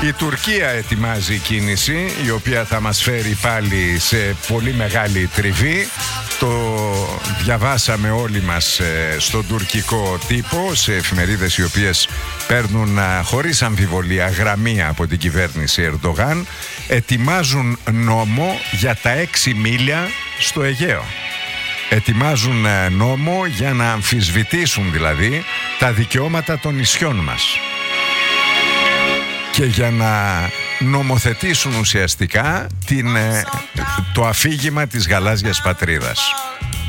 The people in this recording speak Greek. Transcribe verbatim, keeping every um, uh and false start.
Η Τουρκία ετοιμάζει κίνηση, η οποία θα μας φέρει πάλι σε πολύ μεγάλη τριβή. Το διαβάσαμε όλοι μας στον τουρκικό τύπο, σε εφημερίδες οι οποίες παίρνουν χωρίς αμφιβολία γραμμή από την κυβέρνηση Ερντογάν. Ετοιμάζουν νόμο για τα έξι μίλια στο Αιγαίο. Ετοιμάζουν νόμο για να αμφισβητήσουν δηλαδή τα δικαιώματα των νησιών μας και για να νομοθετήσουν ουσιαστικά την, το αφήγημα της γαλάζιας πατρίδας.